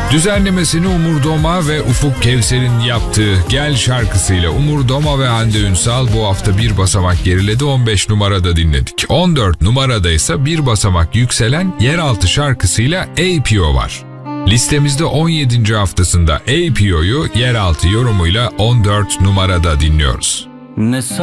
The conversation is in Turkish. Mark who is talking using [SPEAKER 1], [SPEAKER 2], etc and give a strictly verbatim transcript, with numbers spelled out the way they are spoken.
[SPEAKER 1] Düzenlemesini Umur Doma ve Ufuk Kevser'in yaptığı Gel şarkısıyla Umur Doma ve Hande Ünsal bu hafta bir basamak geriledi, on beş numarada dinledik. on dört numarada ise bir basamak yükselen Yeraltı şarkısıyla A P O var. Listemizde on yedinci haftasında A P O'yu Yeraltı yorumuyla on dört numarada dinliyoruz.
[SPEAKER 2] Ne